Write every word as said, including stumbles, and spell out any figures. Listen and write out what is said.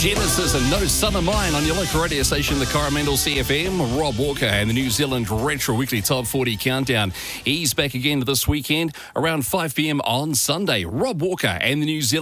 Genesis and No Son of Mine on your local radio station, the Coromandel C F M. Rob Walker and the New Zealand Retro Weekly Top forty Countdown. He's back again this weekend around five p.m. on Sunday. Rob Walker and the New Zealand